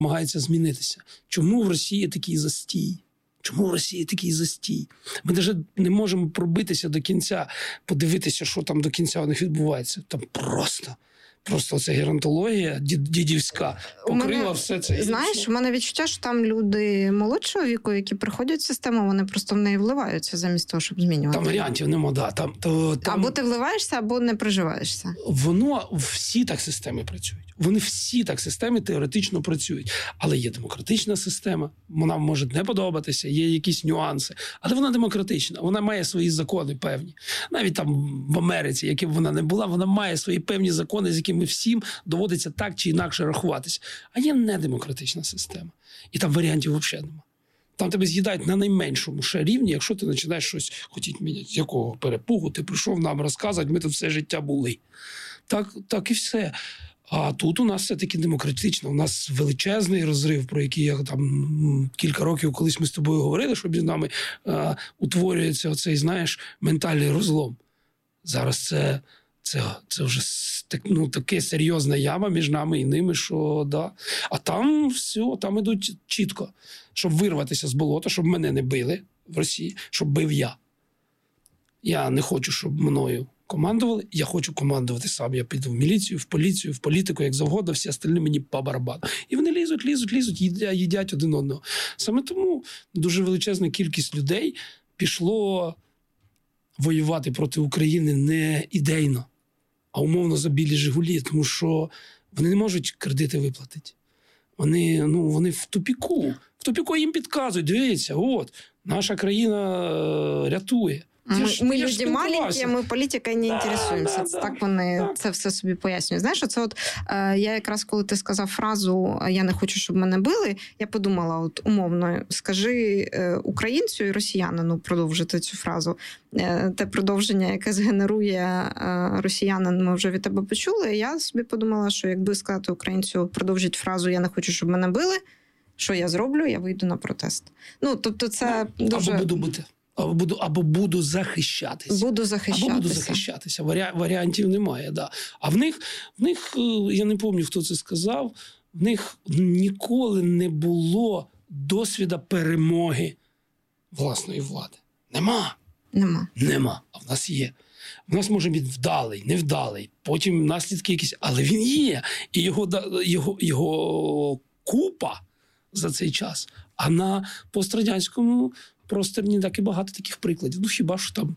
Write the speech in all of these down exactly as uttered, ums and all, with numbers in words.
намагається змінитися. Чому в Росії такий застій? Чому в Росії такий застій? Ми навіть не можемо пробитися до кінця, подивитися, що там до кінця у них відбувається. Там просто... Просто ця геронтологія дідівська покрила мене, все це. Знаєш, у мене відчуття, що там люди молодшого віку, які приходять в систему, вони просто в неї вливаються замість того, щоб змінювати. Там варіантів нема, да. Там, то, там... Або ти вливаєшся, або не приживаєшся. Воно, всі так системи працюють. Вони всі так системи теоретично працюють. Але є демократична система, вона може не подобатися, є якісь нюанси. Але вона демократична, вона має свої закони певні. Навіть там в Америці, яким б вона не була, вона має свої певні закони, з якими всім доводиться так чи інакше рахуватися. А є недемократична система. І там варіантів взагалі нема. Там тебе з'їдають на найменшому ще рівні, якщо ти починаєш щось хотіти міняти. З якого перепугу ти прийшов нам розказувати, ми тут все життя були. Так, так і все. А тут у нас все-таки демократично. У нас величезний розрив, про який я там кілька років колись ми з тобою говорили, що між нами а, утворюється оцей, знаєш, ментальний розлом. Зараз це, це, це вже так, ну, таке серйозна яма між нами і ними, що да. А там все, там ідуть чітко. Щоб вирватися з болота, щоб мене не били в Росії, щоб бив я. Я не хочу, щоб мною командували, я хочу командувати сам. Я піду в міліцію, в поліцію, в політику, як завгодно, всі остальні мені по барабану. І вони лізуть, лізуть, лізуть, їдять, їдять один одного. Саме тому дуже величезна кількість людей пішло воювати проти України не ідейно, а умовно за білі «Жигулі», тому що вони не можуть кредити виплатити. Вони, ну, вони в тупіку. В тупіку їм підказують, дивіться, от, наша країна е, рятує. Ми, ж, ми люди маленькі, ми політикою не да, інтересуємося. Да, да, так вони да. Це все собі пояснюють. Знаєш, оце от е, я якраз, коли ти сказав фразу «я не хочу, щоб мене били», я подумала, от умовно, скажи е, українцю і росіянину продовжити цю фразу. Е, те продовження, яке згенерує е, росіянин, ми вже від тебе почули. Я собі подумала, що якби сказати українцю продовжити фразу «я не хочу, щоб мене били», що я зроблю? Я вийду на протест. Ну, тобто це ну, дуже... Або буду бити. Або буду, або буду захищатися. Буду захищатися. Або буду захищатися. Варі, варіантів немає, да. А в них, в них, я не пам'ятаю, хто це сказав, в них ніколи не було досвіду перемоги власної влади. Нема. Нема. Нема. А в нас є. В нас може бути вдалий, невдалий, потім наслідки якісь, але він є. І його, його, його купа за цей час. А на пострадянському просторі так і багато таких прикладів. Ну, хіба що там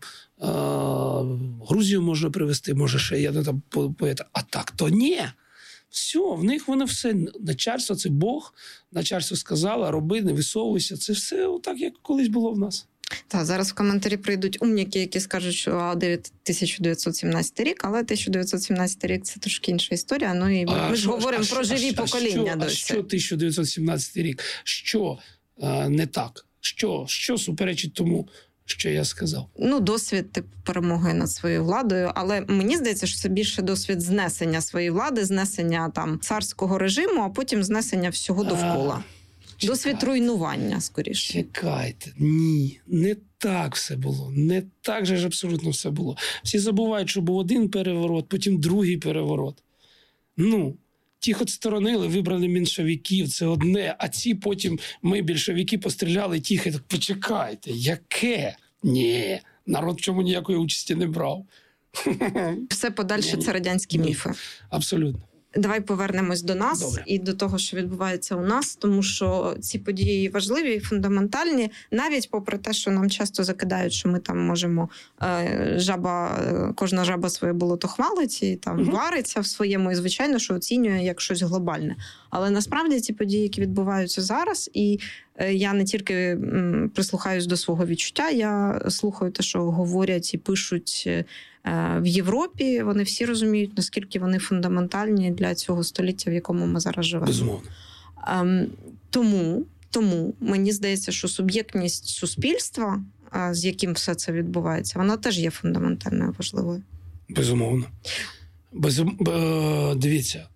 е- Грузію можна привезти, може ще я не там поета. А так то ні. Все, в них воно все. Начальство – це Бог. Начальство сказало, роби, не висовуйся. Це все так, як колись було в нас. Так, зараз в коментарі прийдуть умніки, які скажуть, що тисяча дев'ятсот сімнадцятий рік, але тисяча дев'ятсот сімнадцятий рік – це трошки інша історія. Ну і ми а ж що, говоримо а про що, живі а покоління. Що, а що тисяча дев'ятсот сімнадцятий рік? Що а, не так? Що, що суперечить тому, що я сказав? Ну, досвід типу перемоги над своєю владою, але мені здається, що це більше досвід знесення своєї влади, знесення там царського режиму, а потім знесення всього довкола. А, досвід руйнування, скоріше. Чекайте, ні, не так все було, не так же ж абсолютно все було. Всі забувають, що був один переворот, потім другий переворот. Ну, тих відсторонили, вибрали меншовиків, це одне, а ці потім ми, більшовики, постріляли тих, і так, почекайте, яке? Ні, народ в чому ніякої участі не брав. Все подальше це радянські ні. міфи. Абсолютно. Давай повернемось до нас Добре. І до того, що відбувається у нас, тому що ці події важливі і фундаментальні, навіть попри те, що нам часто закидають, що ми там можемо е, жаба, кожна жаба своє болото хвалить і там угу. вариться в своєму, і звичайно, що оцінює як щось глобальне. Але насправді ці події, які відбуваються зараз, і е, я не тільки м, прислухаюсь до свого відчуття, я слухаю те, що говорять і пишуть е, в Європі, вони всі розуміють, наскільки вони фундаментальні для цього століття, в якому ми зараз живемо. Безумовно. Ем, тому, тому мені здається, що суб'єктність суспільства, з яким все це відбувається, вона теж є фундаментальною важливою. Безумовно. Безум... Дивіться,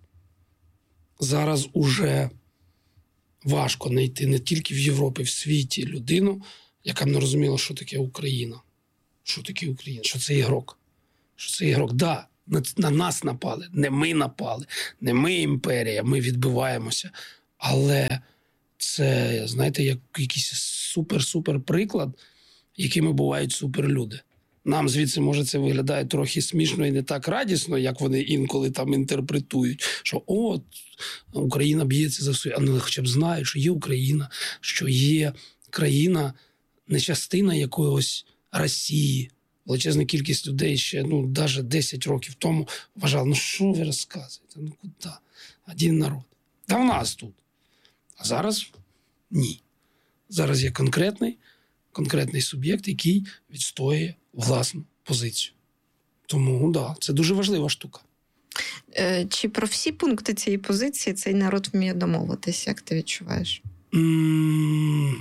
зараз уже важко знайти не тільки в Європі, в світі людину, яка б не розуміла, що таке Україна. Що таке Україна? Що це ігрок? Що це ігрок? Да, на, на нас напали. Не ми напали. Не ми імперія. Ми відбиваємося. Але це, знаєте, як якийсь супер-супер приклад, якими бувають суперлюди. Нам звідси, може, це виглядає трохи смішно і не так радісно, як вони інколи там інтерпретують, що от, Україна б'ється за все, але хоча б знають, що є Україна, що є країна, не частина якогось Росії. Величезна кількість людей ще, ну, навіть десять років тому вважали, ну, що ви розказуєте, ну, куди? Один народ. Та в нас тут. А зараз ні. Зараз є конкретний, конкретний суб'єкт, який відстоює власну позицію. Тому, так, да, це дуже важлива штука. Чи про всі пункти цієї позиції цей народ вміє домовитись, як ти відчуваєш? Mm,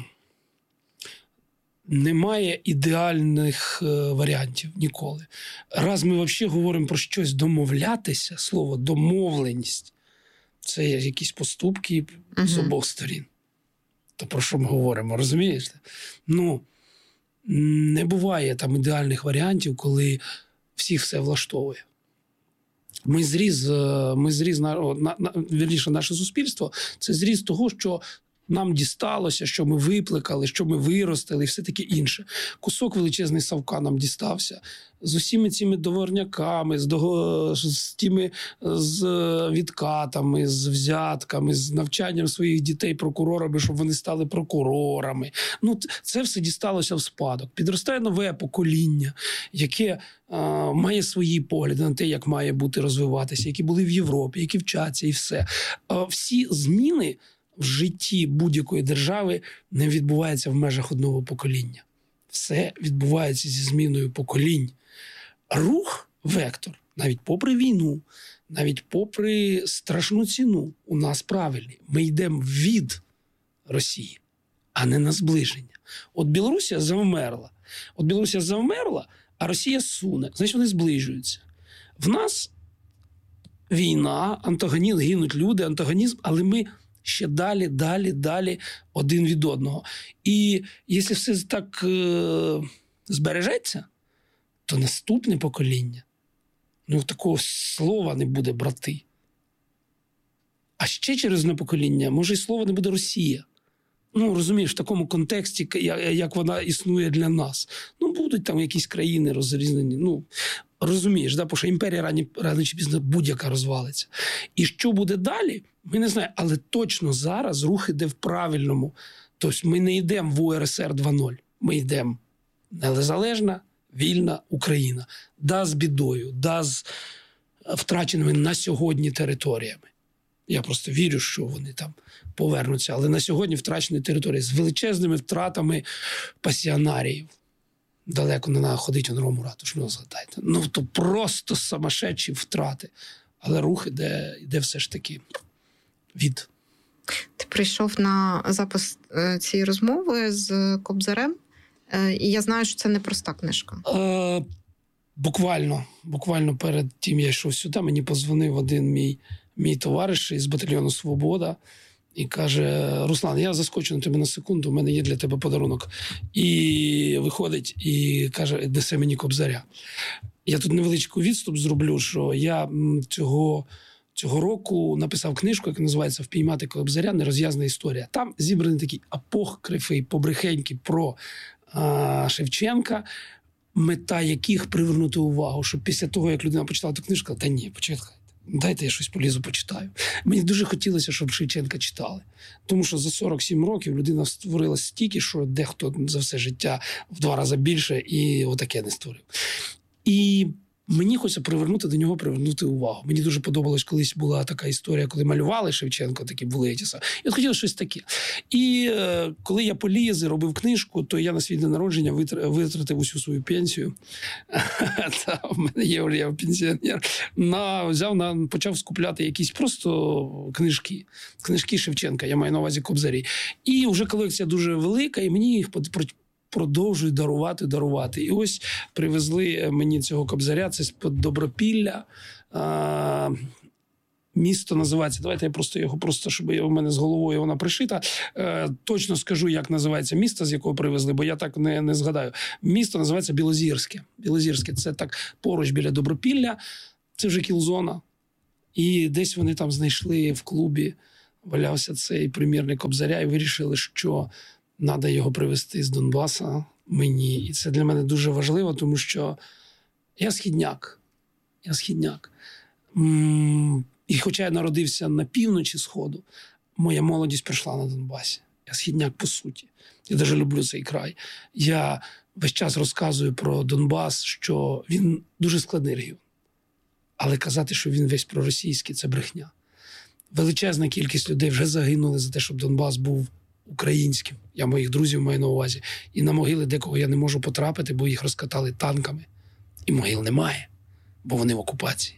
немає ідеальних е, варіантів ніколи. Раз ми взагалі говоримо про щось домовлятися, слово домовленість, це є якісь поступки uh-huh. з обох сторін. То про що ми говоримо, розумієш? Ну, не буває там ідеальних варіантів, коли всіх все влаштовує. Ми зріз, ми зріз на, на, на, вірніше, наше суспільство, це зріз того, що нам дісталося, що ми випликали, що ми виростили і все таке інше. Кусок величезний Савка нам дістався. З усіми цими договорняками, з, дого... з тими з відкатами, з взятками, з навчанням своїх дітей прокурорами, щоб вони стали прокурорами. Ну, це все дісталося в спадок. Підростає нове покоління, яке а, має свої погляди на те, як має бути розвиватися, які були в Європі, які вчаться і все. А, всі зміни в житті будь-якої держави не відбуваються в межах одного покоління. Все відбувається зі зміною поколінь. Рух, вектор, навіть попри війну, навіть попри страшну ціну, у нас правильний. Ми йдемо від Росії, а не на зближення. От Білорусія завмерла. От Білорусія завмерла, а Росія суне. Значить, вони зближуються. В нас війна, антагонізм, гинуть люди, антагонізм, але ми ще далі, далі, далі один від одного. І якщо все так е- збережеться, то наступне покоління, ну, такого слова не буде брати. А ще через одне покоління, може, і слова не буде Росія. Ну, розумієш, в такому контексті, як вона існує для нас. Ну, будуть там якісь країни розрізнені. Ну, розумієш, да? Бо що імперія рано, рано чи пізно будь-яка розвалиться. І що буде далі, ми не знаємо. Але точно зараз рух іде в правильному. Тобто ми не йдемо в У Р С Р два нуль. Ми йдемо незалежна, вільна Україна. Да, з бідою, да, з втраченими на сьогодні територіями. Я просто вірю, що вони там повернуться. Але на сьогодні втрачені території з величезними втратами пасіонаріїв. Далеко не треба ходити у Новому ратушу, ну, згадайте. Ну, то просто самошедші втрати. Але рух іде, іде все ж таки від. Ти прийшов на запис цієї розмови з Кобзарем, і я знаю, що це не проста книжка. Е, буквально, буквально перед тим я йшов сюди, мені подзвонив один мій Мій товариш із батальйону «Свобода» і каже: Руслан, я заскочу на тебе на секунду, у мене є для тебе подарунок. І виходить і каже, несе мені Кобзаря. Я тут невеличкий відступ зроблю, що я цього, цього року написав книжку, яка називається «Впіймати Кобзаря. Нерозв'язана історія». Там зібраний такий апокрифи, побрехеньки про а, Шевченка, мета яких привернути увагу, щоб після того, як людина почитала ту книжку, та ні, почекай. Дайте я щось полізу, почитаю. Мені дуже хотілося, щоб Шевченка читали. Тому що за сорок сім років людина створила стільки, що дехто за все життя в два рази більше і отаке не створив. І мені хочеться привернути до нього, привернути увагу. Мені дуже подобалось, колись була така історія, коли малювали Шевченко, такі були ті самі. Я хотів щось таке. І е, коли я поліз і робив книжку, то я на свій день народження витратив усю свою пенсію. Та, в мене є вже я пенсіонер. На, взяв, на, почав скупляти якісь просто книжки. Книжки Шевченка, я маю на увазі Кобзарі. І вже колекція дуже велика, і мені їх продовжують дарувати, дарувати. І ось привезли мені цього Кобзаря, це з-під Добропілля. А, місто називається, давайте я просто його, просто, щоб у мене з головою вона пришита. А, точно скажу, як називається місто, з якого привезли, бо я так не, не згадаю. Місто називається Білозірське. Білозірське – це так поруч біля Добропілля, це вже кілзона. І десь вони там знайшли в клубі валявся цей примірник Кобзаря, і вирішили, що треба його привезти з Донбаса мені. І це для мене дуже важливо, тому що я східняк. Я східняк. І хоча я народився на півночі Сходу, моя молодість пройшла на Донбасі. Я східняк по суті. Я дуже люблю цей край. Я весь час розказую про Донбас, що він дуже складний регіон. Але казати, що він весь проросійський – це брехня. Величезна кількість людей вже загинули за те, щоб Донбас був українським. Я моїх друзів маю на увазі. І на могили декого я не можу потрапити, бо їх розкатали танками. І могил немає, бо вони в окупації.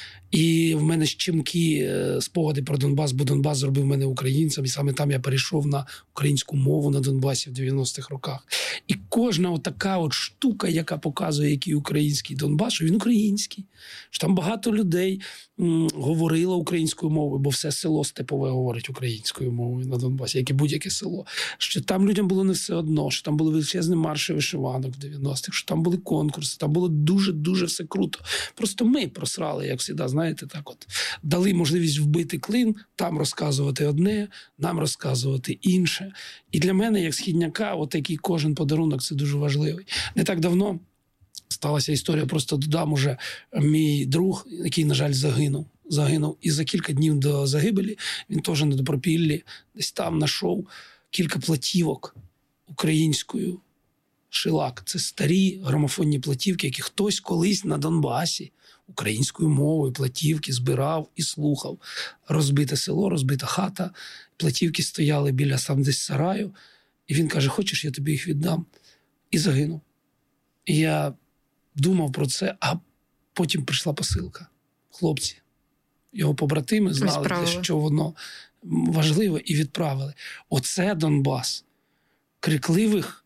І в мене щемкі спогади про Донбас, бо Донбас зробив мене українцем, і саме там я перейшов на українську мову на Донбасі в дев'яностих роках. І кожна отака от штука, яка показує, який український Донбас, що він український, що там багато людей м, говорило українською мовою, бо все село степове говорить українською мовою на Донбасі, як і будь-яке село. Що там людям було не все одно, що там були величезні марші вишиванок в дев'яностих, що там були конкурси, там було дуже-дуже все круто. Просто ми просрали, як завжди, знаєте, так от, дали можливість вбити клин, там розказувати одне, нам розказувати інше. І для мене, як східняка, от такий кожен подарунок – це дуже важливий. Не так давно сталася історія, просто додам уже, мій друг, який, на жаль, загинув. Загинув. І за кілька днів до загибелі він теж на Добропіллі десь там знайшов кілька платівок українською. Шилак. Це старі грамофонні платівки, які хтось колись на Донбасі українською мовою платівки збирав і слухав. Розбите село, розбита хата, платівки стояли біля сам десь сараю. І він каже, хочеш, я тобі їх віддам? І загинув. І я думав про це, а потім прийшла посилка. Хлопці, його побратими знали, що воно важливе, і відправили. Оце Донбас. Крикливих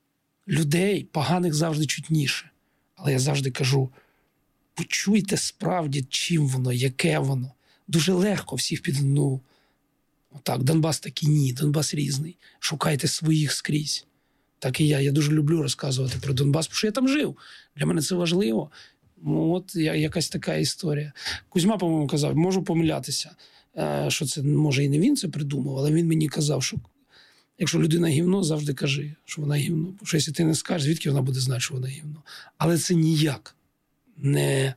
людей, поганих завжди чутніше. Але я завжди кажу, почуйте справді, чим воно, яке воно. Дуже легко всіх під одну. Отак, Донбас такий ні, Донбас різний. Шукайте своїх скрізь. Так і я. Я дуже люблю розказувати про Донбас, тому що я там жив. Для мене це важливо. Ну, от я, якась така історія. Кузьма, по-моєму, казав, можу помилятися, що це, може, і не він це придумав, але він мені казав, що якщо людина гівно, завжди кажи, що вона гівно. Бо що якщо ти не скажеш, звідки вона буде знати, що вона гівно. Але це ніяк не,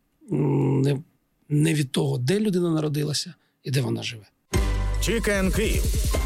не, не від того, де людина народилася і де вона живе. Чікен Київ.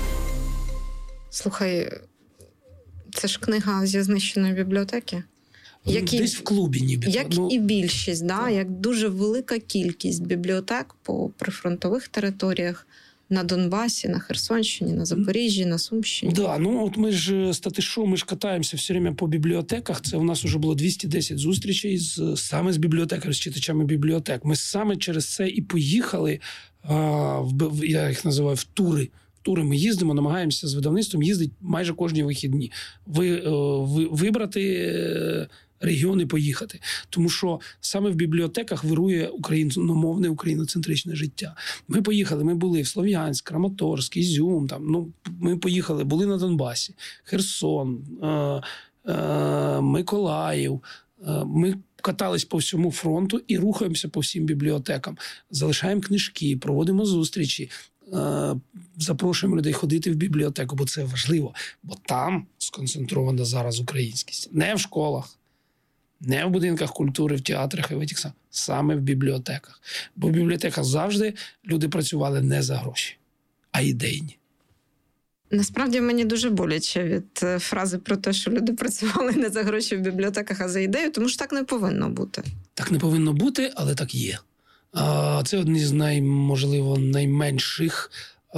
Слухай, це ж книга зі знищеної бібліотеки. Як Десь і, в клубі нібито. Як ну, і більшість, да? Як дуже велика кількість бібліотек по прифронтових територіях, на Донбасі, на Херсонщині, на Запоріжжі, на Сумщині. Да, ну от ми ж статишу, ми ж катаємося все время по бібліотеках. Це у нас вже було двісті десять зустрічей з, саме з бібліотекарями, з читачами бібліотек. Ми саме через це і поїхали, а, в, я їх називаю, в тури. В тури ми їздимо, намагаємося з видавництвом їздити майже кожні вихідні. Ви, ви, вибрати регіони, поїхати. Тому що саме в бібліотеках вирує україномовне, україноцентричне життя. Ми поїхали, ми були в Слов'янськ, Краматорськ, Ізюм, там, ну, ми поїхали, були на Донбасі, Херсон, е- е- Миколаїв. Е- ми катались по всьому фронту і рухаємося по всім бібліотекам. Залишаємо книжки, проводимо зустрічі, е- запрошуємо людей ходити в бібліотеку, бо це важливо. Бо там сконцентрована зараз українськість. Не в школах, не в будинках культури, в театрах і в этих, саме в бібліотеках. Бо в бібліотеках завжди люди працювали не за гроші, а ідейні. Насправді мені дуже боляче від фрази про те, що люди працювали не за гроші в бібліотеках, а за ідею, тому що так не повинно бути. Так не повинно бути, але так є. Це одні з, най, можливо, найменших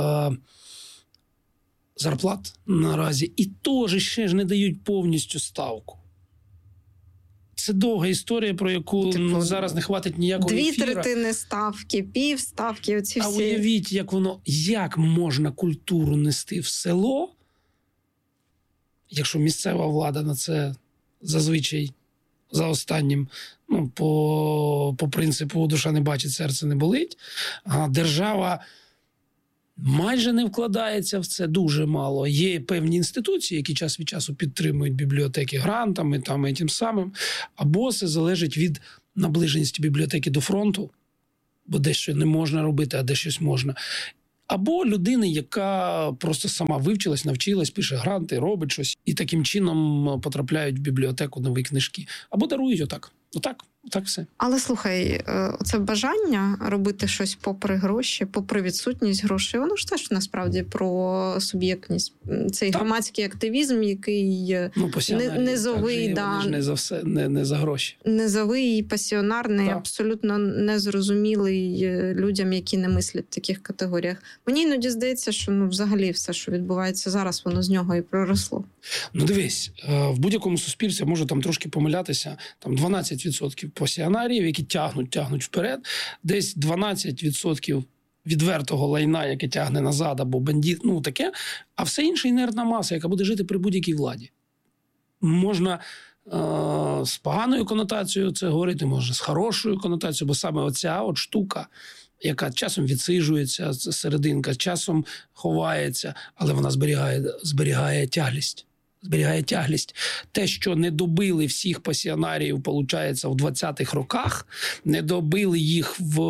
зарплат наразі. І теж ще ж не дають повністю ставку. Це довга історія, про яку типу, ну, зараз не хватить ніякого дві ефіра. Дві третини ставки, пів ставки, оці а всі... А уявіть, як воно, як можна культуру нести в село, якщо місцева влада на це зазвичай за останнім, ну, по, по принципу душа не бачить, серце не болить, а держава майже не вкладається в це, дуже мало. Є певні інституції, які час від часу підтримують бібліотеки грантами там, і тим самим. Або це залежить від наближеності бібліотеки до фронту, бо дещо не можна робити, а де щось можна. або людини, яка просто сама вивчилась, навчилась, пише гранти, робить щось, і таким чином потрапляють в бібліотеку нові книжки. Або дарують отак. Отак. Так все. Але слухай, це бажання робити щось попри гроші, попри відсутність грошей, воно ж теж насправді про суб'єктність. Цей так. громадський активізм, який ну, не, низовий, так, да, вони ж не за все, не, не за гроші. Низовий, пасіонарний, так. абсолютно незрозумілий людям, які не мислять в таких категоріях. Мені іноді здається, що ну, взагалі все, що відбувається зараз, воно з нього і проросло. Ну дивись, в будь-якому суспільстві, можу там трошки помилятися, там дванадцять відсотків пасіонарів, які тягнуть, тягнуть вперед, десь дванадцять відсотків відвертого лайна, яке тягне назад, або бандит, ну таке, а все інше інертна маса, яка буде жити при будь-якій владі. Можна е- з поганою конотацією це говорити, можна з хорошою конотацією, бо саме оця от штука, яка часом відсиджується, серединка, часом ховається, але вона зберігає, зберігає тяглість. Зберігає тяглість. Те, що не добили всіх пасіонарів, виходить, в двадцятих роках, не добили їх в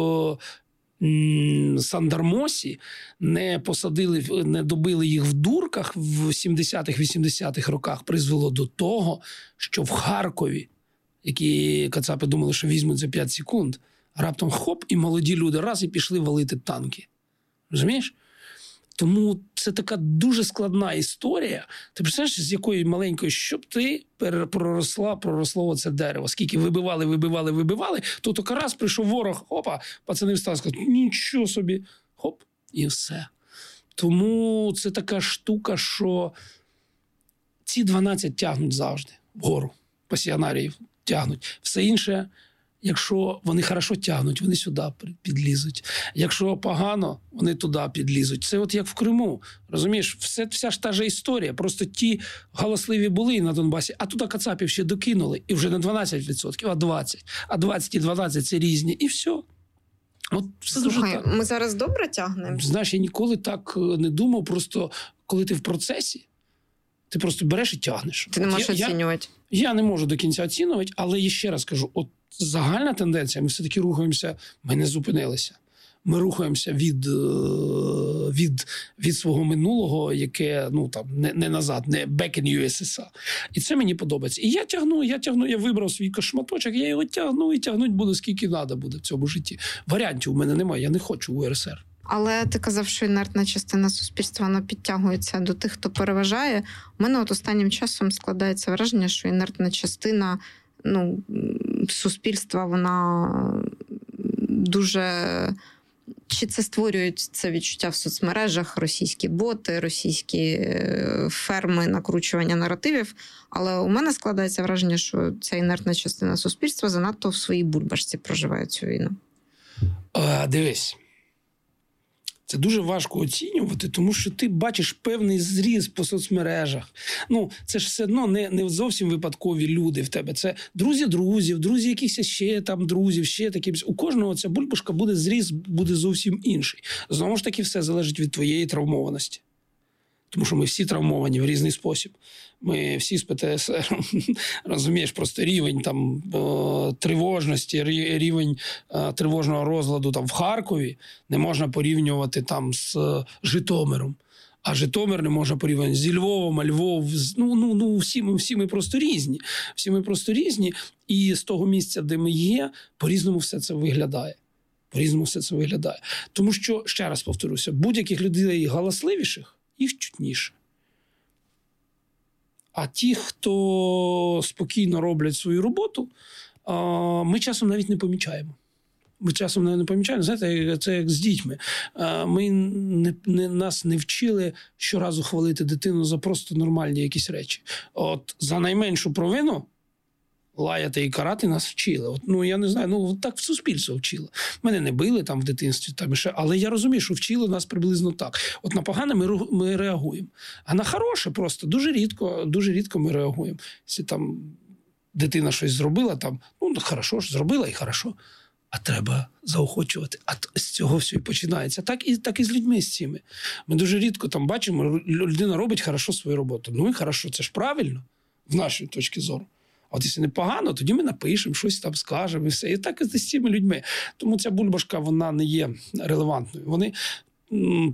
м- Сандармосі, не посадили, не добили їх в Дурках в сімдесятих-вісімдесятих роках, призвело до того, що в Харкові, які кацапи думали, що візьмуть за п'ять секунд, раптом хоп, і молоді люди раз і пішли валити танки. Розумієш? Тому це така дуже складна історія. Ти представляєш, з якої маленької, щоб ти проросла, проросло оце дерево. Скільки вибивали, вибивали, вибивали, то тільки раз прийшов ворог, опа, пацани встали, сказали, нічого собі, хоп, і все. Тому це така штука, що ці дванадцять тягнуть завжди вгору, пасіонаріїв тягнуть. Все інше, якщо вони хорошо тягнуть, вони сюди підлізуть. Якщо погано, вони туди підлізуть. Це от як в Криму. Розумієш, все, вся ж та же історія. Просто ті галасливі були на Донбасі, а туди кацапів ще докинули. І вже не дванадцять відсотків, а двадцять відсотків. А двадцять і дванадцять – це різні. І все. От все Слухай, дуже так. Ми зараз добре тягнемо? Знаєш, я ніколи так не думав. Просто коли ти в процесі, ти просто береш і тягнеш. Ти не можеш я, оцінювати. Я, я не можу до кінця оцінювати, але я ще раз кажу, от загальна тенденція, ми все-таки рухаємося, ми не зупинилися. Ми рухаємося від, від, від свого минулого, яке, ну, там, не, не назад, не back in ю ес ес ар. І це мені подобається. І я тягну, я тягну, я вибрав свій шматочок, я його тягну і тягнуть буду, скільки треба буде в цьому житті. Варіантів у мене немає, я не хочу у ер ес ер. Але ти казав, що інертна частина суспільства, вона підтягується до тих, хто переважає. У мене от останнім часом складається враження, що інертна частина, ну, суспільства, вона дуже... Чи це створюють це відчуття в соцмережах, російські боти, російські ферми накручування наративів. Але у мене складається враження, що ця інертна частина суспільства занадто в своїй бульбашці проживає цю війну. А, дивись. Це дуже важко оцінювати, тому що ти бачиш певний зріз по соцмережах. Ну, це ж все одно не, не зовсім випадкові люди в тебе. Це друзі друзів, друзі якихось ще там друзів, ще такі. У кожного ця бульбашка буде зріз, буде зовсім інший. Знову ж таки, все залежить від твоєї травмованості. Тому що ми всі травмовані в різний спосіб. Ми всі з пе те ес ер, розумієш, просто рівень там тривожності, рівень тривожного розладу там в Харкові не можна порівнювати там з Житомиром. А Житомир не можна порівняти зі Львовом, а Львов, ну, ну, ну всі, ми, всі ми просто різні. Всі ми просто різні. І з того місця, де ми є, по-різному все це виглядає. По-різному все це виглядає. Тому що, ще раз повторюся, будь-яких людей галасливіших, їх чутніше. А ті, хто спокійно роблять свою роботу, ми часом навіть не помічаємо. Ми часом навіть не помічаємо. Знаєте, це як з дітьми. Ми не, не, нас не вчили щоразу хвалити дитину за просто нормальні якісь речі. От за найменшу провину лаяти і карати нас вчили. От, ну, я не знаю, ну, так в суспільство вчило. Мене не били там в дитинстві, там ще, але я розумію, що вчили нас приблизно так. От на погане ми, ми реагуємо. А на хороше просто дуже рідко, дуже рідко ми реагуємо. Якщо там дитина щось зробила, там, ну, хорошо ж, зробила і хорошо. А треба заохочувати. А з цього все і починається. Так і, так і з людьми з цими. Ми дуже рідко там бачимо, людина робить хорошо свою роботу. Ну і хорошо, це ж правильно, в нашій точці зору. А от якщо непогано, тоді ми напишемо, щось там скажемо і все. І так і з цими людьми. Тому ця бульбашка, вона не є релевантною. Вони,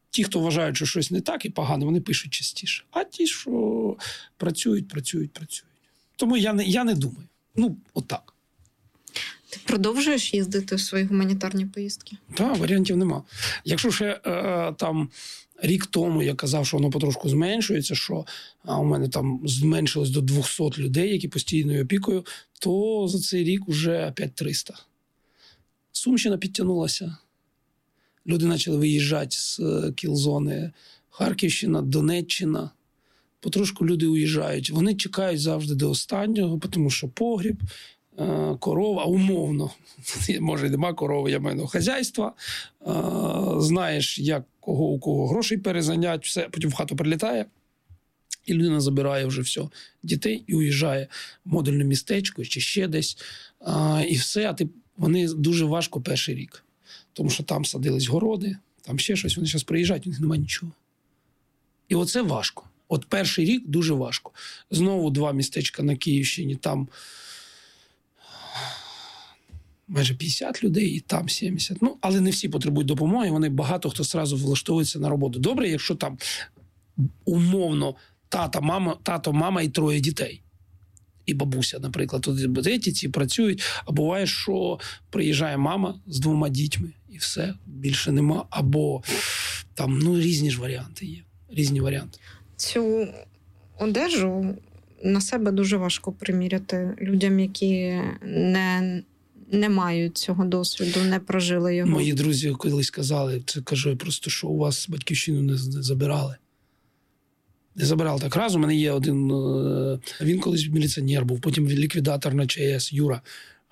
ті, хто вважають, що щось не так і погано, вони пишуть частіше. А ті, що працюють, працюють, працюють. Тому я не, я не думаю. Ну, отак. Ти продовжуєш їздити в свої гуманітарні поїздки? Так, варіантів нема. Якщо ще е, там рік тому я казав, що воно потрошку зменшується, що а, у мене там зменшилось до двохсот людей, які постійною опікою, то за цей рік вже опять триста. Сумщина підтягнулася. Люди почали виїжджати з кіл-зони. Харківщина, Донеччина. Потрошку люди уїжджають. Вони чекають завжди до останнього, тому що погріб, корова, умовно, може і нема корови, я маю на хазяйства, знаєш, як кого у кого грошей перезанять, все, потім в хату прилітає, і людина забирає вже все, дітей і уїжджає в модульне містечко чи ще десь, і все, а ти, вони дуже важко перший рік, тому що там садились городи, там ще щось, вони зараз приїжджають, у них немає нічого. І оце важко. От перший рік дуже важко. Знову два містечка на Київщині, там майже п'ятдесят людей, і там сімдесят. Ну, але не всі потребують допомоги, вони багато хто одразу влаштовується на роботу. Добре, якщо там умовно тата, мама, тато, мама і троє дітей. І бабуся, наприклад. Тут ці, ці працюють, а буває, що приїжджає мама з двома дітьми, і все, більше нема. Або там, ну, різні ж варіанти є. Різні варіанти. Цю одежу на себе дуже важко приміряти людям, які не, не мають цього досвіду, не прожили його. Мої друзі колись казали, це кажу просто, що у вас батьківщину не, не забирали. Не забирали так раз. У мене є один, він колись міліціонер був, потім ліквідатор на ЧАЕС, Юра.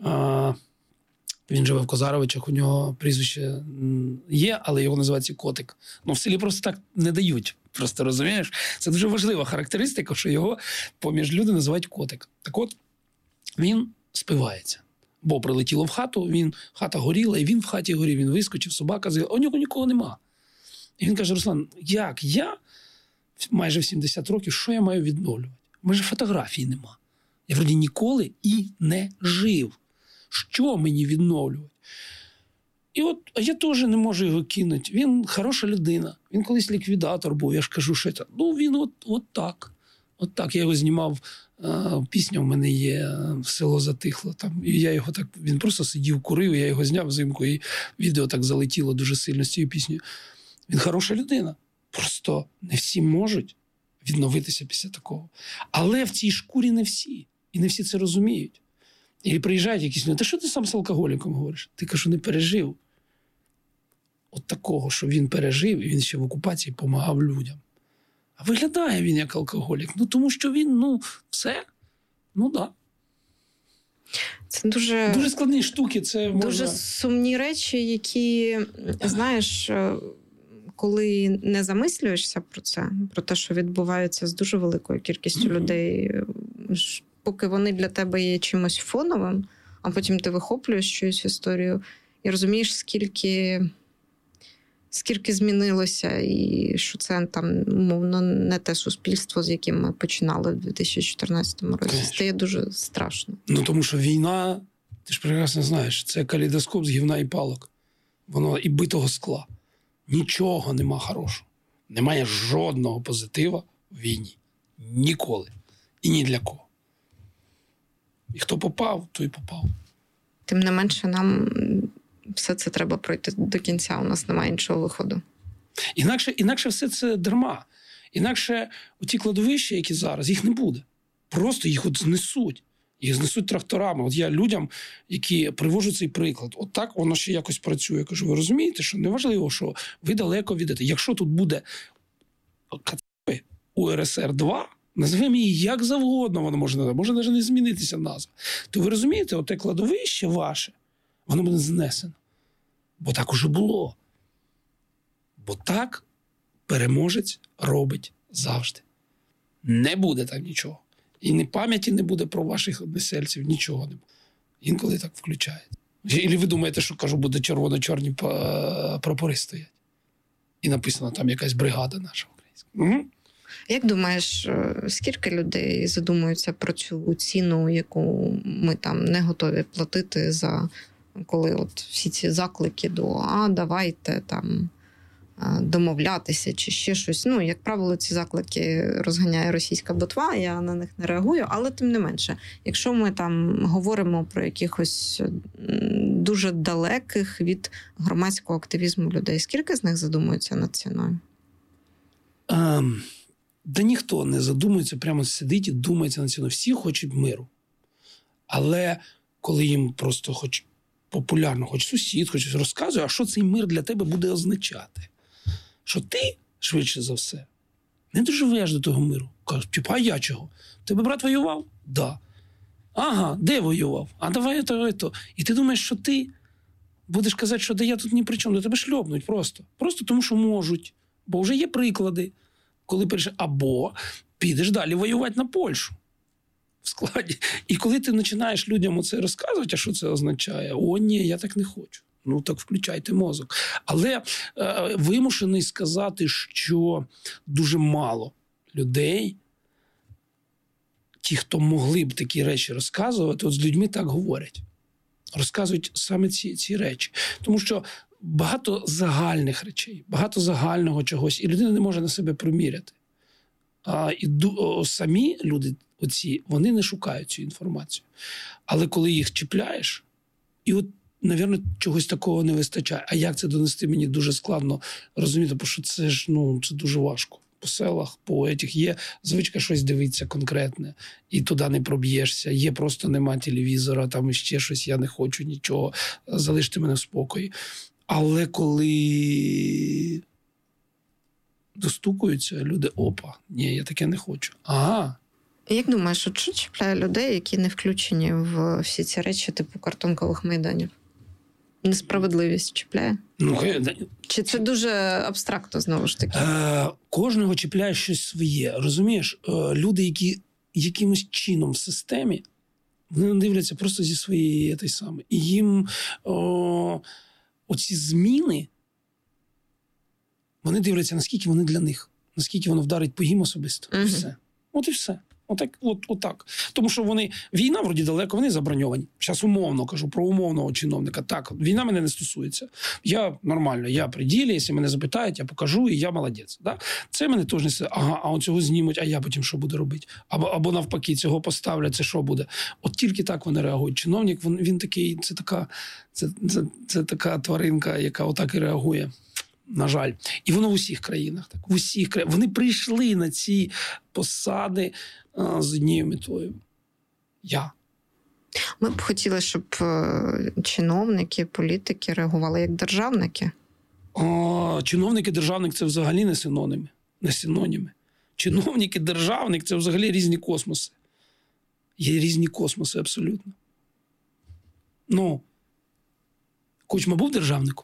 Він живе в Козаровичах, у нього прізвище є, але його називається Котик. Ну, в селі просто так не дають. Просто, розумієш? Це дуже важлива характеристика, що його поміж люди називають Котик. Так от, він спивається. Бо прилетіло в хату, він, хата горіла, і він в хаті горів, він вискочив, собака з'їла, а у нього нікого нема. І він каже: Руслан, як я майже в сімдесят років, що я маю відновлювати? У мене ж фотографії нема. Я вроді ніколи і не жив. Що мені відновлювати? І от, а я теж не можу його кинути. Він хороша людина. Він колись ліквідатор був, я ж кажу, що це. Ну, він от, от так. От так. Я його знімав, а, пісня в мене є, «Село затихло». Там, і я його так, він просто сидів, курив, я його зняв взимку, і відео так залетіло дуже сильно з цією піснею. Він хороша людина. Просто не всі можуть відновитися після такого. Але в цій шкурі не всі. І не всі це розуміють. І приїжджають якісь люди: та що ти сам з алкоголіком говориш? Ти, кажу, не пережив. От такого, що він пережив, і він ще в окупації допомагав людям. А виглядає він як алкоголік. Ну, тому що він, ну, все. Ну, так. Да. Це дуже... Дуже складні штуки. Це можна... Дуже сумні речі, які, знаєш, коли не замислюєшся про це, про те, що відбувається з дуже великою кількістю mm-hmm. людей, поки вони для тебе є чимось фоновим, а потім ти вихоплюєш щось історію і розумієш, скільки, скільки змінилося, і що це там, умовно, не те суспільство, з яким ми починали в дві тисячі чотирнадцятому році. Конечно. Стає дуже страшно. Ну, тому що війна, ти ж прекрасно знаєш, це калейдоскоп з гівна і палок. Воно і битого скла. Нічого нема хорошого. Немає жодного позитива в війні. Ніколи. І ні для кого. І хто попав, той попав. Тим не менше, нам все це треба пройти до кінця. У нас немає іншого виходу. Інакше, інакше все це дарма. Інакше ті кладовища, які зараз, їх не буде. Просто їх от знесуть. Їх знесуть тракторами. От я людям, які привожу цей приклад, от так воно ще якось працює. Я кажу, ви розумієте, що неважливо, що ви далеко відете. Якщо тут буде У Р С Р два, назвемо її як завгодно, воно може, може навіть не змінитися назва. То ви розумієте, оте кладовище ваше, воно буде знесено. Бо так уже було. Бо так переможець робить завжди. Не буде так нічого. І ні пам'яті не буде про ваших односельців, нічого не буде. Інколи так включають. І ви думаєте, що, кажу, буде червоно-чорні прапори стоять. І написано там якась бригада наша українська. Угу. Як думаєш, скільки людей задумуються про цю ціну, яку ми там не готові платити за, коли от всі ці заклики до «а, давайте там домовлятися чи ще щось. Ну, як правило, ці заклики розганяє російська ботва, я на них не реагую, але тим не менше, якщо ми там говоримо про якихось дуже далеких від громадського активізму людей, скільки з них задумуються над ціною? Um... Да ніхто не задумується, прямо сидить і думається на ціною. Всі хочуть миру. Але коли їм просто хоч популярно, хоч сусід, хоч розказує, а що цей мир для тебе буде означати? Що ти, швидше за все, не доживеш до того миру. Кажуть, типу, а я чого? Тебе брат воював? Да. Ага, де воював? А давай то, то. І ти думаєш, що ти будеш казати, що да я тут ні при чому, до тебе шльопнуть просто. Просто тому, що можуть. Бо вже є приклади. Коли перше, або підеш далі воювати на Польщу в складі. І коли ти починаєш людям оце розказувати, а що це означає? О, ні, я так не хочу. Ну, так включайте мозок. Але е, вимушений сказати, що дуже мало людей, ті, хто могли б такі речі розказувати, от з людьми так говорять. Розказують саме ці, ці речі. Тому що багато загальних речей, багато загального чогось, і людина не може на себе приміряти. А, і о, самі люди, оці, вони не шукають цю інформацію. Але коли їх чіпляєш, і от, навірно, чогось такого не вистачає. А як це донести, мені дуже складно розуміти, бо що це ж, ну, це дуже важко. По селах, по этих є звичка щось дивитися конкретне, і туди не проб'єшся. Є просто нема телевізора, там іще щось, я не хочу нічого, залиште мене в спокої. Але коли достукуються люди, опа, ні, я таке не хочу. Ага. Як думаєш, от що чіпляє людей, які не включені в всі ці речі типу картонкових майданів? Несправедливість чіпляє? Ну, Чи це дуже абстрактно, знову ж таки? Е, кожного чіпляє щось своє. Розумієш, е, люди, які якимось чином в системі, вони дивляться просто зі своєї той саме. І їм о, оці зміни, вони дивляться, наскільки вони для них, наскільки воно вдарить по їм особисто. Угу. Все. От і все. Отак, от, отак. Тому що вони, війна вроді далеко, вони заброньовані. Зараз умовно кажу про умовного чиновника. Так, війна мене не стосується. Я нормально, я при ділі, якщо мене запитають, я покажу, і я молодець. Да? Це мене теж не все. Ага, а он цього знімуть, а я потім що буду робити? Або, або навпаки, цього поставлять, це що буде? От тільки так вони реагують. Чиновник, він, він такий, це така, це, це, це така тваринка, яка отак і реагує. На жаль. І воно в усіх країнах. Так. В усіх країнах. Вони прийшли на ці посади а, з однією метою. Я. Ми б хотіли, щоб чиновники, політики реагували як державники. А, чиновники, державник – це взагалі не синоніми. Не синоніми. Чиновники, державник – це взагалі різні космоси. Є різні космоси абсолютно. Ну, Кучма був державником?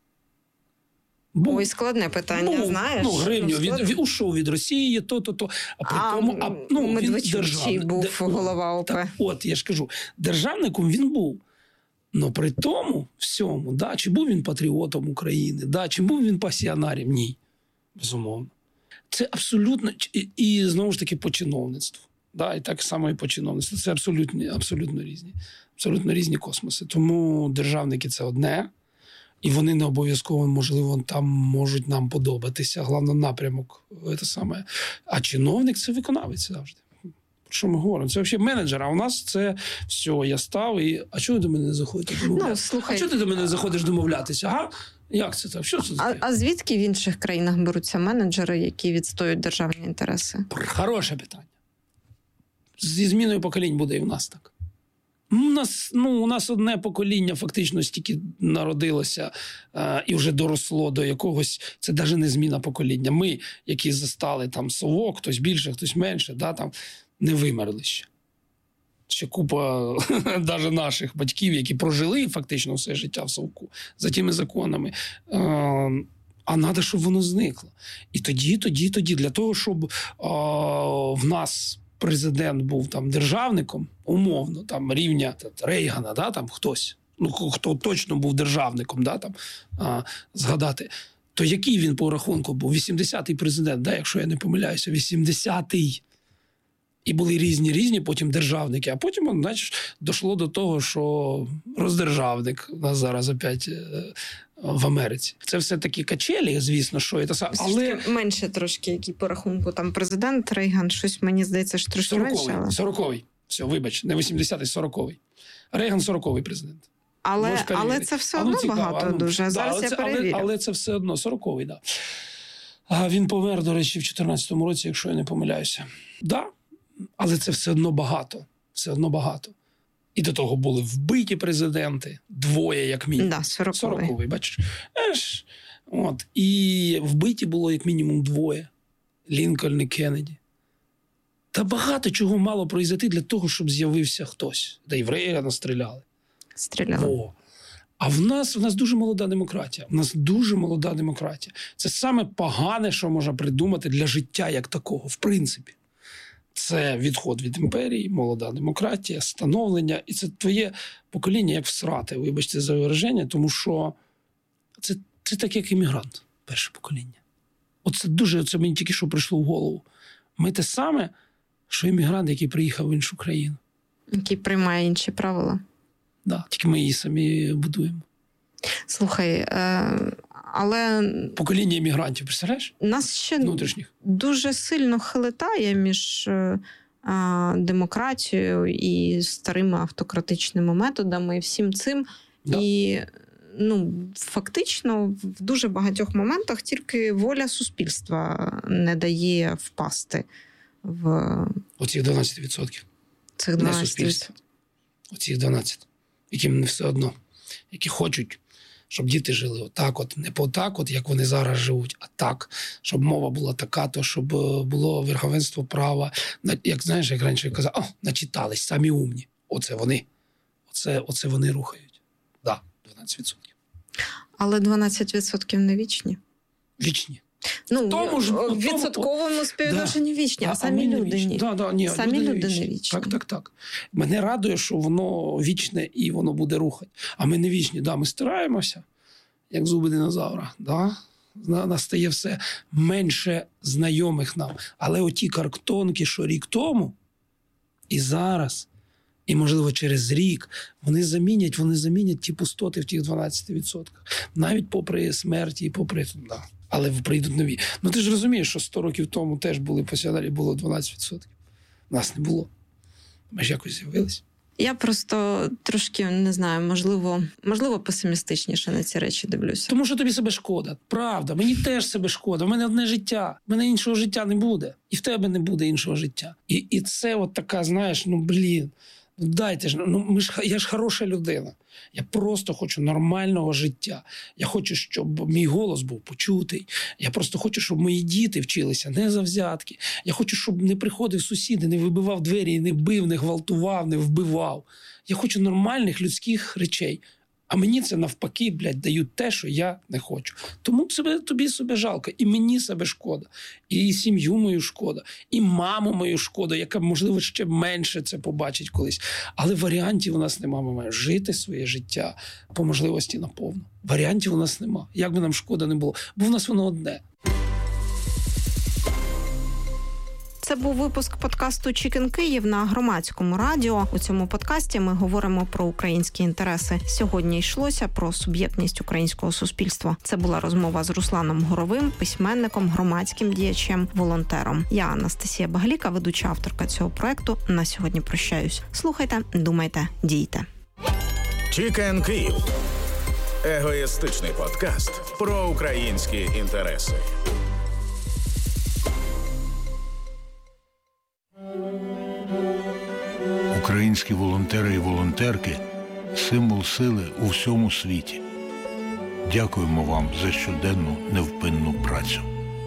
Був. Ой, складне питання, був, знаєш? Ну, гривню, ну, від, від, ушов від Росії, то-то-то. А при а, тому, а, ну, Медведчук був де, голова ОП. Так, от, я ж кажу, державником він був. Но при тому всьому, да, чи був він патріотом України, да, чи був він пасіонарем? Ні, безумовно. Це абсолютно, і, і знову ж таки по чиновництву. Да, і так само і по чиновництву. Це абсолютно, абсолютно різні. Абсолютно різні космоси. Тому державники – це одне. І вони не обов'язково, можливо, там можуть нам подобатися. Головне, напрямок – це саме. А чиновник – це виконавець завжди. Про що ми говоримо? Це взагалі менеджер, а у нас це все, я став, і а чого ти до мене не заходиш домовлятися? Ну, слухай, а чого ти до мене заходиш домовлятися? Ага? Як це так? Що це таке? А, а звідки в інших країнах беруться менеджери, які відстоюють державні інтереси? Хороше питання. Зі зміною поколінь буде і в нас так. У нас, ну, у нас одне покоління фактично стільки народилося е, і вже доросло до якогось, це навіть не зміна покоління. Ми, які застали там совок, хтось більше, хтось менше, да, там, не вимерли ще. Ще купа навіть наших батьків, які прожили фактично все життя в совку за тими законами. Е, а треба, щоб воно зникло. І тоді, тоді, тоді, для того, щоб е, в нас президент був там державником, умовно, там рівня Рейгана, да, там хтось, ну хто точно був державником, да, там а, згадати, то який він по рахунку був? вісімдесятий президент, да, якщо я не помиляюся, вісімдесятий. І були різні-різні потім державники, а потім, значить, дійшло до того, що роздержавник, у нас зараз опять в Америці. Це все такі качелі, звісно, що і та але менше трошки, який по рахунку там президент Рейган, щось мені здається, що трошки менше. Але... сороковий. Все, вибач, не вісімдесятий, сороковий. Рейган сороковий президент. Але, але це все одно ну, багато ну, дуже. Да, зараз я це, перевірю. Але, але це все одно сороковий, так. Да. А він помер, до речі, в чотирнадцятому році, якщо я не помиляюся. Так, да, але це все одно багато. Все одно багато. І до того були вбиті президенти, двоє, як мінімум. Да, сороковий. сороковий, бачиш. Еш. От. І вбиті було, як мінімум, двоє. Лінкольн і Кеннеді. Та багато чого мало произойти для того, щоб з'явився хтось. Та й в Рейгана стріляли. Стріляли. О. А в нас, в нас дуже молода демократія. В нас дуже молода демократія. Це саме погане, що можна придумати для життя як такого, в принципі. Це відход від імперії, молода демократія, становлення. І це твоє покоління як всрати, вибачте за вираження, тому що це, це так, як іммігрант, перше покоління. Оце дуже, це мені тільки що прийшло в голову. Ми те саме, що іммігрант, який приїхав в іншу країну. Який приймає інші правила. Да, тільки ми її самі будуємо. Слухай, е, але... Покоління іммігрантів, представляєш? Нас ще внутрішніх. Дуже сильно хилитає між е, демократією і старими автократичними методами і всім цим. Да. І ну, фактично в дуже багатьох моментах тільки воля суспільства не дає впасти в... Оці дванадцять відсотків. Цих дванадцять відсотків. Не суспільство. Оці дванадцять. Яким не все одно. Які хочуть, щоб діти жили отак от. Не по так от, як вони зараз живуть, а так. Щоб мова була така, то щоб було верховенство права. Як, знаєш, як раніше казав, о, начитались, самі умні. Оце вони. Оце, оце вони рухають. Так, да, дванадцять відсотків. Але дванадцять відсотків не вічні. Вічні. Ну, тому ж, в відсотковому співвідношенні да. вічні, а, а самі а люди ні. Да, да, ні. Самі люди, люди не вічні. вічні. Так, так, так. Мене радує, що воно вічне і воно буде рухати. А ми не вічні. Да, ми стараємося, як зуби динозавра. Да? Настає все менше знайомих нам. Але оті карктонки, що рік тому, і зараз, і, можливо, через рік, вони замінять, вони замінять ті пустоти в тих дванадцяти відсотках. Навіть попри смерті і попри... Да. Але прийдуть нові. Ну ти ж розумієш, що сто років тому теж були посядалі, було дванадцять відсотків. Нас не було. Ми ж якось з'явились. Я просто трошки, не знаю, можливо, можливо, песимістичніше на ці речі дивлюся. Тому що тобі себе шкода. Правда, мені теж себе шкода. В мене одне життя. В мене іншого життя не буде. І в тебе не буде іншого життя. І, і це от така, знаєш, ну, блін, дайте ж, ну, ми ж, я ж хороша людина. Я просто хочу нормального життя. Я хочу, щоб мій голос був почутий. Я просто хочу, щоб мої діти вчилися не за взятки. Я хочу, щоб не приходив сусід, не вибивав двері, не бив, не гвалтував, не вбивав. Я хочу нормальних людських речей. А мені це навпаки, блядь, дають те, що я не хочу. Тому себе, тобі себе жалко. І мені себе шкода. І сім'ю мою шкода. І маму мою шкода, яка, можливо, ще менше це побачить колись. Але варіантів у нас нема. Ми маємо жити своє життя по можливості наповну. Варіантів у нас нема. Як би нам шкода не було. Бо в нас воно одне. Це був випуск подкасту «Чікен Київ» на Громадському радіо. У цьому подкасті ми говоримо про українські інтереси. Сьогодні йшлося про суб'єктність українського суспільства. Це була розмова з Русланом Горовим, письменником, громадським діячем, волонтером. Я Анастасія Багаліка, ведуча авторка цього проекту. На сьогодні прощаюсь. Слухайте, думайте, дійте. «Чікен Київ» – егоїстичний подкаст про українські інтереси. Українські волонтери і волонтерки – символ сили у всьому світі. Дякуємо вам за щоденну невпинну працю.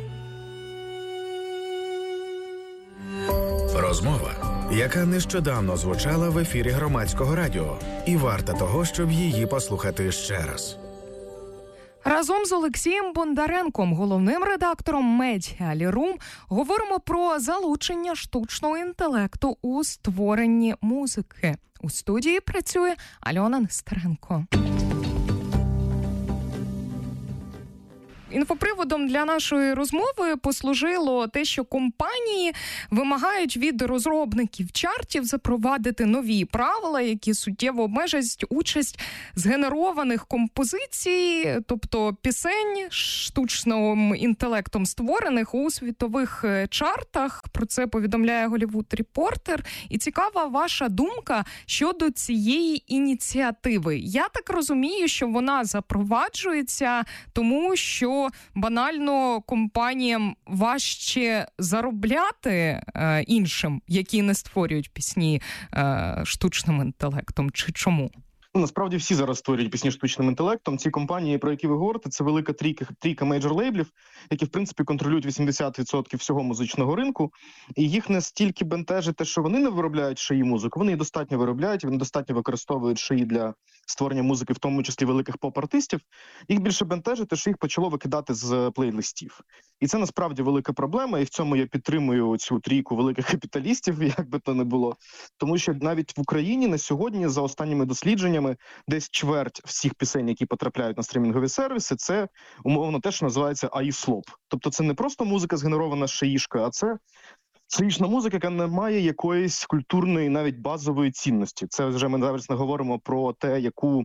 Розмова, яка нещодавно звучала в ефірі Громадського радіо, і варта того, щоб її послухати ще раз. Разом з Олексієм Бондаренком, головним редактором Media Room, говоримо про залучення штучного інтелекту у створенні музики. У студії працює Альона Нестеренко. Інфоприводом для нашої розмови послужило те, що компанії вимагають від розробників чартів запровадити нові правила, які суттєво обмежать участь згенерованих композицій, тобто пісень штучним інтелектом створених у світових чартах. Про це повідомляє Hollywood Reporter. І цікава ваша думка щодо цієї ініціативи. Я так розумію, що вона запроваджується тому, що банально компаніям важче заробляти е, іншим, які не створюють пісні е, штучним інтелектом, чи чому? Насправді всі зараз створюють пісні штучним інтелектом. Ці компанії, про які ви говорите, це велика трійка, трійка мейджор-лейблів, які, в принципі, контролюють вісімдесят відсотків всього музичного ринку. І їх не стільки бентежить те, що вони не виробляють шиї музику, вони її достатньо виробляють, вони достатньо використовують шиї для створення музики, в тому числі великих поп-артистів. Їх більше бентежить те, що їх почало викидати з плейлистів. І це насправді велика проблема, і в цьому я підтримую цю трійку великих капіталістів, як би то не було. Тому що навіть в Україні на сьогодні, за останніми дослідженнями, десь чверть всіх пісень, які потрапляють на стрімінгові сервіси, це умовно те, що називається ей ай слоп. Тобто це не просто музика згенерована шиїшкою, а це шиїшна музика, яка не має якоїсь культурної, навіть базової цінності. Це вже ми зараз не говоримо про те, яку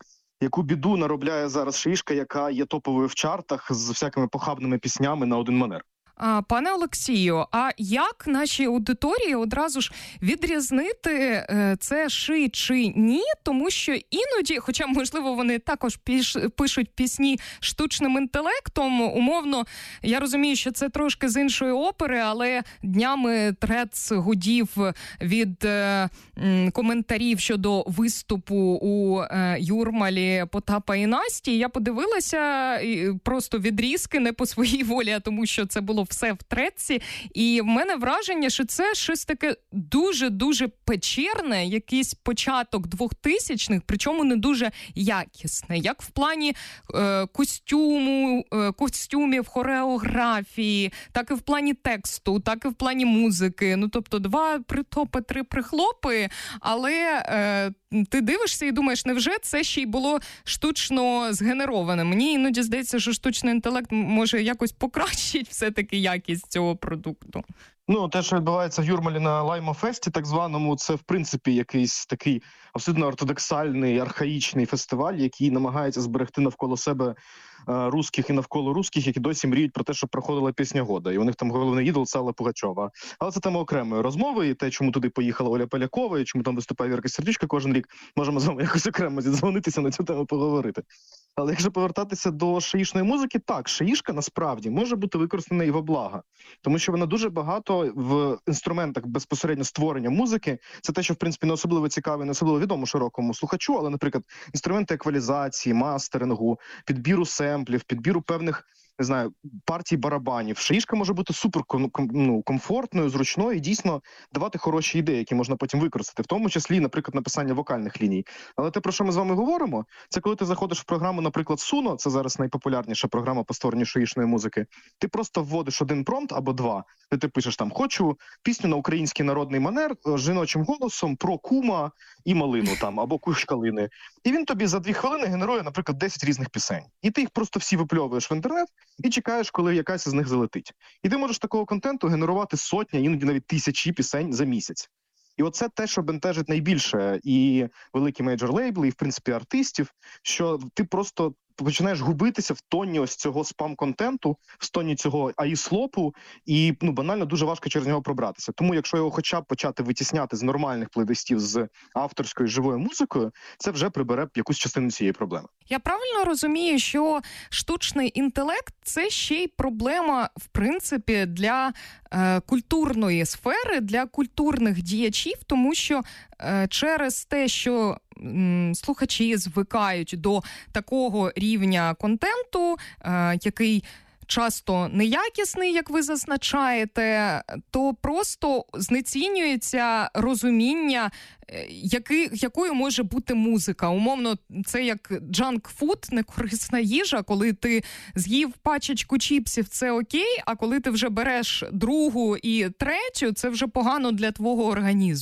яку біду наробляє зараз шиїшка, яка є топовою в чартах з всякими похабними піснями на один манер. Пане Олексію, а як нашій аудиторії одразу ж відрізнити це ши чи ні? Тому що іноді, хоча, можливо, вони також піш, пишуть пісні штучним інтелектом, умовно, я розумію, що це трошки з іншої опери, але днями трец гудів від е, коментарів щодо виступу у е, Юрмалі Потапа і Насті. Я подивилася просто відрізки не по своїй волі, а тому що це було все в треці, і в мене враження, що це щось таке дуже-дуже печерне, якийсь початок двохтисячних, причому не дуже якісне, як в плані е, костюму, е, костюмів, хореографії, так і в плані тексту, так і в плані музики. Ну, тобто два притопи, три прихлопи, але е, ти дивишся і думаєш, невже це ще й було штучно згенероване? Мені іноді здається, що штучний інтелект може якось покращить все-таки якість цього продукту. Ну, те, що відбувається в Юрмалі на Лаймо-фесті, так званому, це, в принципі, якийсь такий абсолютно ортодоксальний, архаїчний фестиваль, який намагається зберегти навколо себе е, русських і навколо русських, які досі мріють про те, щоб проходила пісня года. І у них там головний ідол – це Алла Пугачова. Але це тема окремої розмови, і те, чому туди поїхала Оля Полякова, і чому там виступає Вірка Сердючка кожен рік, можемо з вами якось окремо зідзвонитися на цю тему поговорити. Але якщо повертатися до шиїшної музики, так, шиїшка насправді може бути використана і во благо. Тому що вона дуже багато в інструментах безпосередньо створення музики. Це те, що, в принципі, не особливо цікаве, не особливо відомо широкому слухачу, але, наприклад, інструменти еквалізації, мастерингу, підбіру семплів, підбіру певних, не знаю, партій барабанів. Шиїшка може бути супер ну, комфортною, зручною і дійсно давати хороші ідеї, які можна потім використати, в тому числі, наприклад, написання вокальних ліній. Але те, про що ми з вами говоримо, це коли ти заходиш в програму, наприклад, Suno, це зараз найпопулярніша програма по створенню шиїшної музики, ти просто вводиш один промпт або два, де ти пишеш там «хочу пісню на український народний манер жіночим голосом про кума і малину там, або кущ калини». І він тобі за дві хвилини генерує, наприклад, десять різних пісень. І ти їх просто всі випльовуєш в інтернет і чекаєш, коли якась із них залетить. І ти можеш такого контенту генерувати сотні, іноді навіть тисячі пісень за місяць. І оце те, що бентежить найбільше і великі мейджор-лейбли, і, в принципі, артистів, що ти просто починаєш губитися в тоні ось цього спам-контенту, в тоні цього ей ай слопу, і ну, банально дуже важко через нього пробратися. Тому якщо його хоча б почати витісняти з нормальних плейлистів з авторською живою музикою, це вже прибере якусь частину цієї проблеми. Я правильно розумію, що штучний інтелект – це ще й проблема, в принципі, для е, культурної сфери, для культурних діячів, тому що е, через те, що м, слухачі звикають до такого рівня контенту, е, який часто неякісний, як ви зазначаєте, то просто знецінюється розуміння, який, якою може бути музика. Умовно, це як джанк-фуд, некорисна їжа, коли ти з'їв пачечку чіпсів, це окей, а коли ти вже береш другу і третю, це вже погано для твого організму.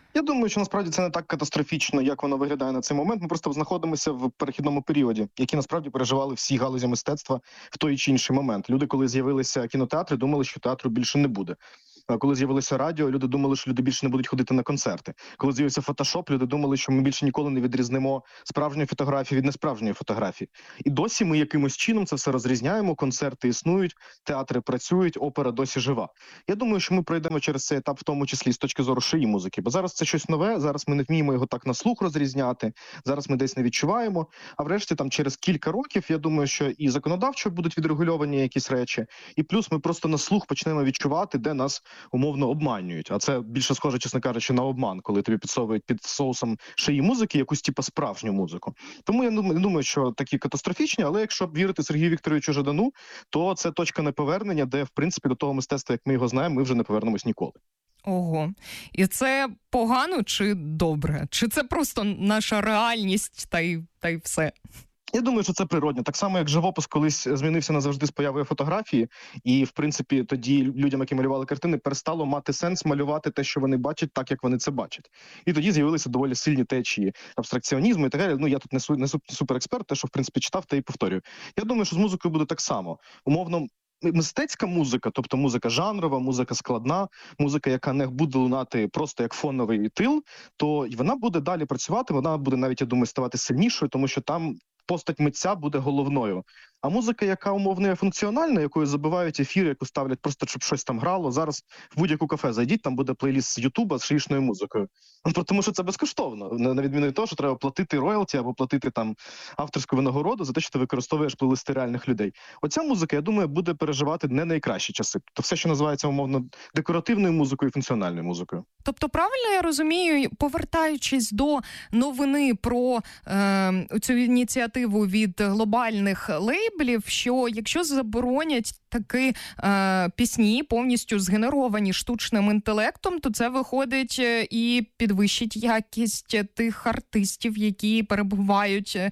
Я думаю, що насправді це не так катастрофічно, як воно виглядає на цей момент. Ми просто знаходимося в перехідному періоді, який насправді переживали всі галузі мистецтва в той чи інший момент. Люди, коли з'явилися кінотеатри, думали, що театру більше не буде. Коли з'явилося радіо, люди думали, що люди більше не будуть ходити на концерти. Коли з'явився фотошоп, люди думали, що ми більше ніколи не відрізнимо справжньої фотографії від несправжньої фотографії. І досі ми якимось чином це все розрізняємо, концерти існують, театри працюють, опера досі жива. Я думаю, що ми пройдемо через цей етап в тому числі з точки зору шиї музики, бо зараз це щось нове, зараз ми не вміємо його так на слух розрізняти, зараз ми десь не відчуваємо, а врешті там через кілька років, я думаю, що і законодавчо будуть відрегульовані якісь речі, і плюс ми просто на слух почнемо відчувати, де нас умовно обманюють. А це більше схоже, чесно кажучи, на обман, коли тобі підсовують під соусом шиї музики якусь типу справжню музику. Тому я не думаю, що такі катастрофічні, але якщо вірити Сергію Вікторовичу Жадану, то це точка неповернення, де, в принципі, до того мистецтва, як ми його знаємо, ми вже не повернемось ніколи. Ого. І це погано чи добре? Чи це просто наша реальність та й, та й все? Я думаю, що це природно. Так само, як живопис колись змінився назавжди з появою фотографії, і, в принципі, тоді людям, які малювали картини, перестало мати сенс малювати те, що вони бачать, так, як вони це бачать. І тоді з'явилися доволі сильні течії абстракціонізму і так далі. Ну, я тут не, су, не суперексперт, те, що, в принципі, читав, те і повторюю. Я думаю, що з музикою буде так само. Умовно, мистецька музика, тобто музика жанрова, музика складна, музика, яка не буде лунати просто як фоновий тил, то вона буде далі працювати, вона буде навіть, я думаю, ставати сильнішою, тому що там постать митця буде головною. А музика, яка умовно є функціональна, якою забивають ефір, яку ставлять просто, щоб щось там грало, зараз в будь-яку кафе зайдіть, там буде плейліст з Ютуба з шиїшною музикою. Ну, тому що це безкоштовно, на відміну від того, що треба платити роялті або платити там авторську винагороду за те, що ти використовуєш плейлисти реальних людей. Оця музика, я думаю, буде переживати не найкращі часи. То все, що називається умовно декоративною музикою і функціональною музикою. Тобто, правильно я розумію, повертаючись до новини про е, цю ініціативу від глобальних лейблів, що якщо заборонять такі е, пісні, повністю згенеровані штучним інтелектом, то це виходить і підвищить якість тих артистів, які перебувають е,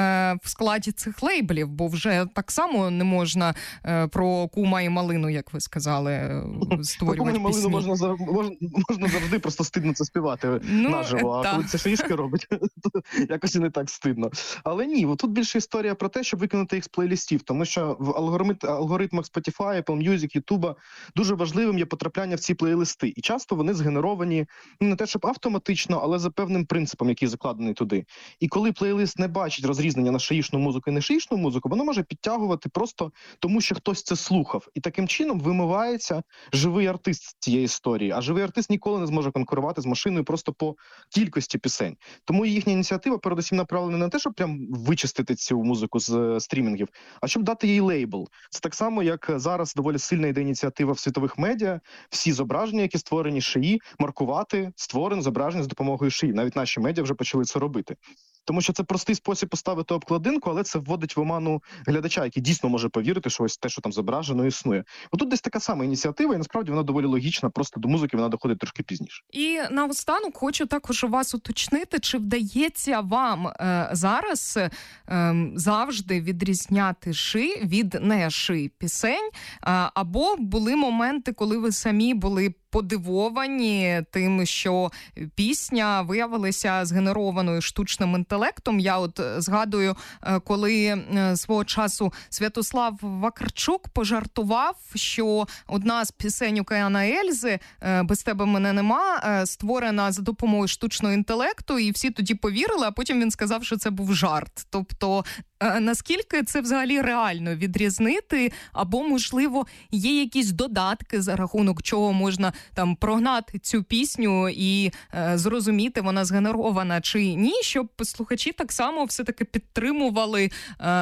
в складі цих лейблів, бо вже так само не можна е, про кума і малину, як ви сказали, створювати про пісні. Можна, можна, можна завжди просто стидно це співати ну, наживо, а та. Коли це шишки робить, то якось і не так стидно. Але ні, тут більше історія про те, щоб викинути їх з плейлістів, тому що в алгоритмах Spotify, Apple Music, YouTube дуже важливим є потрапляння в ці плейлисти. І часто вони згенеровані ну, не те, щоб автоматично, але за певним принципом, який закладений туди. І коли плейлист не бачить розрізнення на шиїшну музику і не шиїшну музику, воно може підтягувати просто тому, що хтось це слухав. І таким чином вимивається живий артист з цієї історії. А живий артист ніколи не зможе конкурувати з машиною просто по кількості пісень. Тому їхня ініціатива передусім направлена не на те, щоб прям вичистити цю музику з стрімінгів, а щоб дати їй лейбл. Це так само, як зараз доволі сильна йде ініціатива в світових медіа, всі зображення, які створені шиї, маркувати створене зображення з допомогою шиї. Навіть наші медіа вже почали це робити. Тому що це простий спосіб поставити обкладинку, але це вводить в оману глядача, який дійсно може повірити, що ось те, що там зображено, існує. Отут десь така сама ініціатива, і насправді вона доволі логічна, просто до музики вона доходить трошки пізніше. І наостанок хочу також у вас уточнити, чи вдається вам е, зараз е, завжди відрізняти ши від не ши пісень, е, або були моменти, коли ви самі були подивовані тим, що пісня виявилася згенерованою штучним інтелектом. Я от згадую, коли свого часу Святослав Вакарчук пожартував, що одна з пісень Океана Ельзи «Без тебе мене нема» створена за допомогою штучного інтелекту, і всі тоді повірили, а потім він сказав, що це був жарт. Тобто, наскільки це взагалі реально відрізнити, або, можливо, є якісь додатки, за рахунок чого можна там прогнати цю пісню і е, зрозуміти, вона згенерована чи ні, щоб слухачі так само все-таки підтримували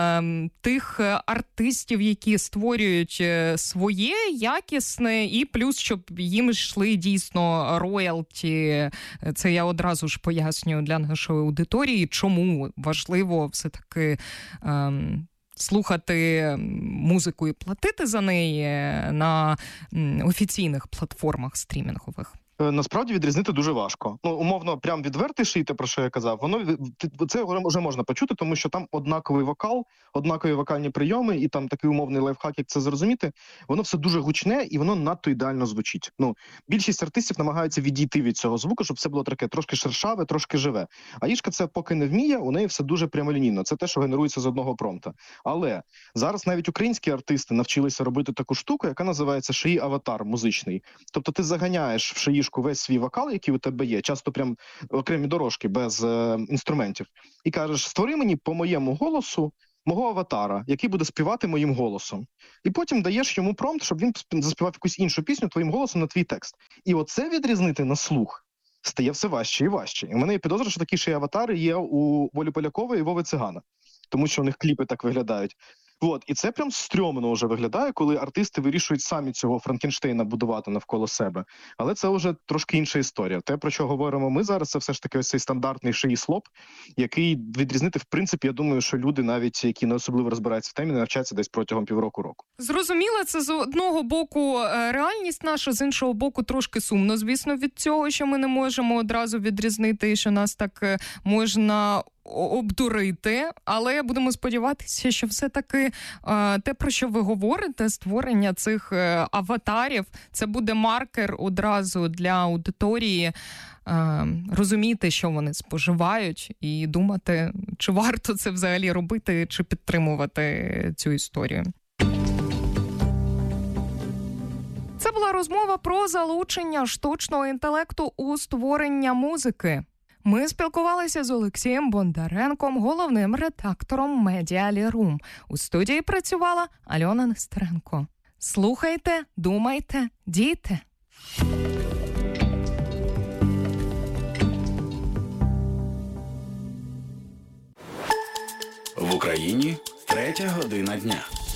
е, тих артистів, які створюють своє, якісне, і плюс, щоб їм йшли дійсно роялті. Це я одразу ж пояснюю для нашої аудиторії, чому важливо все-таки Ем, слухати музику і платити за неї на офіційних платформах стрімінгових. Насправді відрізнити дуже важко. Ну, умовно, прям відвертий ший, те, про що я казав, воно це вже можна почути, тому що там однаковий вокал, однакові вокальні прийоми, і там такий умовний лайфхак, як це зрозуміти, воно все дуже гучне і воно надто ідеально звучить. Ну, більшість артистів намагаються відійти від цього звуку, щоб це було таке трошки шершаве, трошки живе. А Ішка це поки не вміє, у неї все дуже прямолінійно. Це те, що генерується з одного промпта. Але зараз навіть українські артисти навчилися робити таку штуку, яка називається шиї-аватар музичний. Тобто ти заганяєш в шиїшку весь свій вокал, який у тебе є, часто прям окремі дорожки без е, інструментів, і кажеш, створи мені по моєму голосу мого аватара, який буде співати моїм голосом. І потім даєш йому промпт, щоб він заспівав якусь іншу пісню твоїм голосом на твій текст. І оце відрізнити на слух стає все важче і важче. І в мене є підозра, що такі ще й аватари є у Волі Полякової і Вови Цигана, тому що у них кліпи так виглядають. От, і це прям стрьомно вже виглядає, коли артисти вирішують самі цього Франкенштейна будувати навколо себе. Але це вже трошки інша історія. Те, про що говоримо ми зараз, це все ж таки ось цей стандартний шиї-слоп, який відрізнити, в принципі, я думаю, що люди, навіть які не особливо розбираються в темі, не навчаться десь протягом півроку-року. Зрозуміло, це з одного боку реальність наша, з іншого боку трошки сумно, звісно, від цього, що ми не можемо одразу відрізнити, що нас так можна обдурити, але будемо сподіватися, що все-таки е, те, про що ви говорите, створення цих е, аватарів, це буде маркер одразу для аудиторії е, розуміти, що вони споживають, і думати, чи варто це взагалі робити, чи підтримувати цю історію. Це була розмова про залучення штучного інтелекту у створення музики. Ми спілкувалися з Олексієм Бондаренком, головним редактором Медіалі Рум. У студії працювала Альона Нестеренко. Слухайте, думайте, дійте. В Україні третя година дня.